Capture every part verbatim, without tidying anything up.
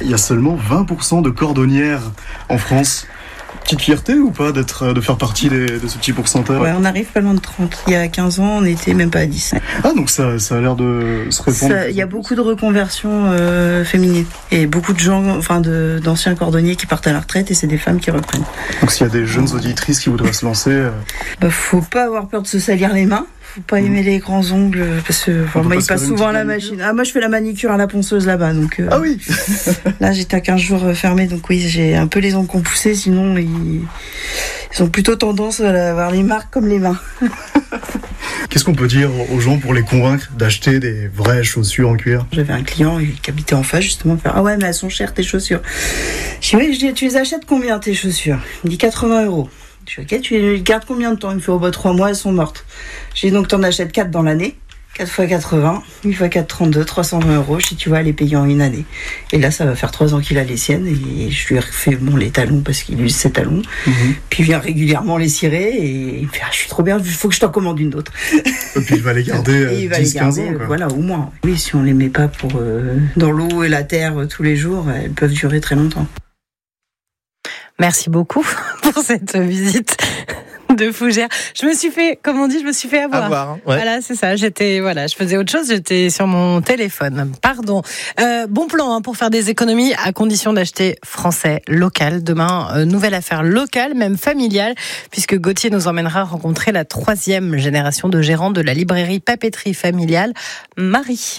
Il y a seulement vingt pour cent de cordonnières en France. Petite fierté ou pas d'être, de faire partie des, de ce petit pourcentage? Ouais, on arrive pas loin de trente. Il y a quinze ans, on n'était même pas à dix. Ah, donc ça, ça a l'air de se répandre. Il y a beaucoup de reconversions euh, féminines. Et beaucoup de gens, enfin de, d'anciens cordonniers qui partent à la retraite et c'est des femmes qui reprennent. Donc s'il y a des jeunes auditrices qui voudraient se lancer... Euh... Bah, faut pas avoir peur de se salir les mains. Faut pas aimer mmh. les grands ongles parce que enfin, moi, ils passent souvent à la machine. Ah, moi, je fais la manicure à la ponceuse là-bas. Donc, euh, ah oui. Là, j'étais à quinze jours fermé, donc oui, j'ai un peu les ongles qui ont poussé. Sinon, ils, ils ont plutôt tendance à avoir les marques comme les mains. Qu'est-ce qu'on peut dire aux gens pour les convaincre d'acheter des vraies chaussures en cuir? J'avais un client qui habitait en face justement, faire ah ouais, mais elles sont chères tes chaussures. Je dis oui, je dis tu les achètes combien tes chaussures? Il me dit quatre-vingts euros. Je dis ok, tu les gardes combien de temps? Il me fait oh bah trois mois, elles sont mortes. J'ai dit donc t'en achètes quatre dans l'année, quatre fois quatre-vingts, huit fois quatre, trente-deux, trois cent vingt euros. Je dis tu vas les payer en une année. Et là ça va faire trois ans qu'il a les siennes et je lui ai refait bon les talons parce qu'il use ses talons. Mm-hmm. Puis il vient régulièrement les cirer et il me fait ah, je suis trop bien, il faut que je t'en commande une autre. Et puis il va les garder euh, dix quinze ans. Quoi. Voilà, au moins. Oui, si on les met pas pour euh, dans l'eau et la terre euh, tous les jours, elles peuvent durer très longtemps. Merci beaucoup pour cette visite de fougère. Je me suis fait, comme on dit, je me suis fait avoir. avoir hein, ouais. Voilà, c'est ça. J'étais, voilà, je faisais autre chose. J'étais sur mon téléphone. Pardon. Euh, bon plan hein, pour faire des économies à condition d'acheter français, local. Demain, euh, nouvelle affaire locale, même familiale, puisque Gauthier nous emmènera rencontrer la troisième génération de gérants de la librairie papeterie familiale, Marie.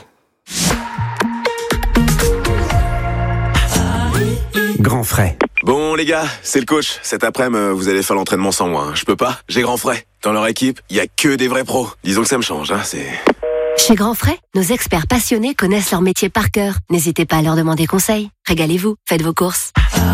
Grand frais. Bon les gars, c'est le coach. Cet après-midi, vous allez faire l'entraînement sans moi. Je peux pas, j'ai Grand Frais. Dans leur équipe, il y a que des vrais pros. Disons que ça me change, hein, c'est... Chez Grand Frais, nos experts passionnés connaissent leur métier par cœur. N'hésitez pas à leur demander conseil. Régalez-vous, faites vos courses.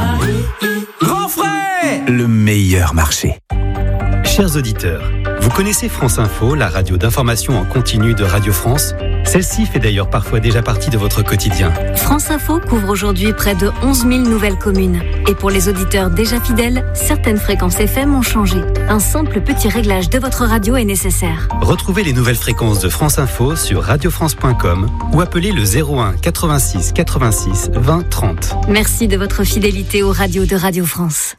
Grand Frais, le meilleur marché. Chers auditeurs, vous connaissez France Info, la radio d'information en continu de Radio France? Celle-ci fait d'ailleurs parfois déjà partie de votre quotidien. France Info couvre aujourd'hui près de onze mille nouvelles communes. Et pour les auditeurs déjà fidèles, certaines fréquences F M ont changé. Un simple petit réglage de votre radio est nécessaire. Retrouvez les nouvelles fréquences de France Info sur radio france point com ou appelez le zéro un quatre-vingt-six quatre-vingt-six vingt trente. Merci de votre fidélité aux radios de Radio France.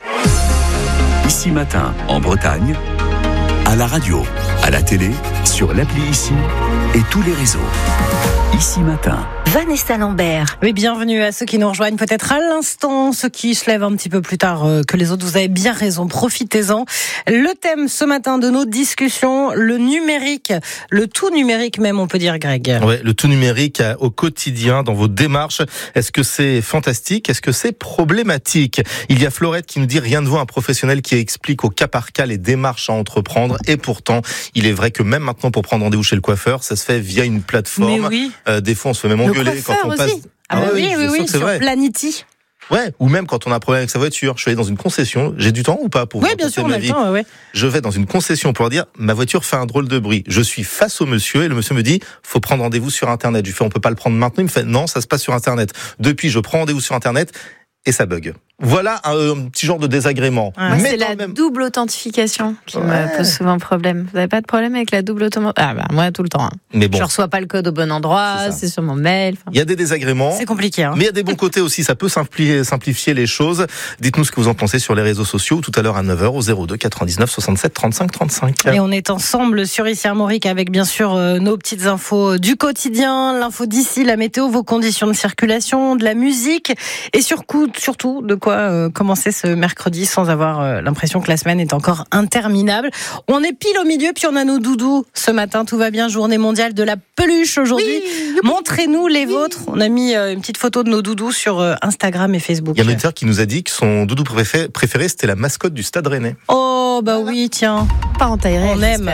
Ici Matin, en Bretagne, à la radio, à la télé, sur l'appli Ici et tous les réseaux. Ici Matin. Vanessa Lambert. Oui, bienvenue à ceux qui nous rejoignent peut-être à l'instant, ceux qui se lèvent un petit peu plus tard que les autres. Vous avez bien raison, profitez-en. Le thème ce matin de nos discussions, le numérique, le tout numérique même, on peut dire, Greg. Ouais, le tout numérique au quotidien dans vos démarches. Est-ce que c'est fantastique? Est-ce que c'est problématique? Il y a Florette qui nous dit rien ne vaut un professionnel qui explique au cas par cas les démarches à entreprendre. Et pourtant, il est vrai que même maintenant pour prendre rendez-vous chez le coiffeur, ça se fait via une plateforme. Mais oui. Euh, des fois, on se fait même engueuler quand on aussi. passe. Ah, bah oui, oui, oui, oui sur vrai. Planity. Ouais, ou même quand on a un problème avec sa voiture. Je suis allé dans une concession. J'ai du temps ou pas pour oui, vous bien sûr, ma on a vie. le temps, ouais. Je vais dans une concession pour leur dire ma voiture fait un drôle de bruit. Je suis face au monsieur et le monsieur me dit faut prendre rendez-vous sur Internet. Je lui fais on peut pas le prendre maintenant. Il me fait non, ça se passe sur Internet. Depuis, je prends rendez-vous sur Internet et ça bug. Voilà un, un petit genre de désagrément. Ouais, mais c'est la même... double authentification qui ouais. me pose souvent problème. Vous n'avez pas de problème avec la double authentification? Ah bah moi tout le temps. Hein. Mais bon. Je reçois pas le code au bon endroit, c'est, c'est sur mon mail. Il y a des désagréments. C'est compliqué. Hein. Mais il y a des bons côtés aussi. Ça peut simplifier, simplifier les choses. Dites-nous ce que vous en pensez sur les réseaux sociaux. Tout à l'heure à neuf heures au zéro deux quatre-vingt-dix-neuf soixante-sept trente-cinq trente-cinq. Et on est ensemble sur Ici Armorique avec bien sûr euh, nos petites infos du quotidien, l'info d'ici, la météo, vos conditions de circulation, de la musique et surtout, surtout de quoi euh, commencer ce mercredi sans avoir euh, l'impression que la semaine est encore interminable. On est pile au milieu, puis on a nos doudous ce matin. Tout va bien, journée mondiale de la peluche aujourd'hui. Oui, montrez-nous les oui. vôtres. On a mis euh, une petite photo de nos doudous sur euh, Instagram et Facebook. Il y a un auditeur qui nous a dit que son doudou préféré, préféré c'était la mascotte du Stade Rennais. Oh bah voilà. Oui, tiens. Pas en taille réelle, on aime.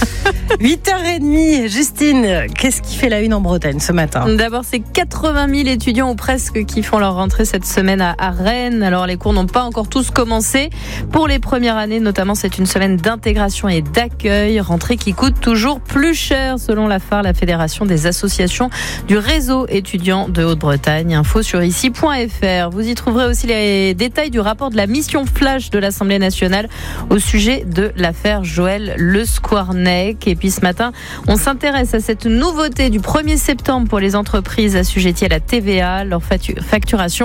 huit heures trente, Justine, qu'est-ce qui fait la une en Bretagne ce matin? D'abord, c'est quatre-vingt mille étudiants ou presque qui font leur rentrée cette semaine à, à Rennes. Alors, les cours n'ont pas encore tous commencé. Pour les premières années, notamment, c'est une semaine d'intégration et d'accueil. Rentrée qui coûte toujours plus cher, selon la F A R, la Fédération des associations du réseau étudiant de Haute-Bretagne. Info sur ici point f r. Vous y trouverez aussi les détails du rapport de la mission flash de l'Assemblée nationale au sujet de l'affaire Joël Le Squarnec. Et puis ce matin, on s'intéresse à cette nouveauté du premier septembre pour les entreprises assujetties à la T V A. Leur facturation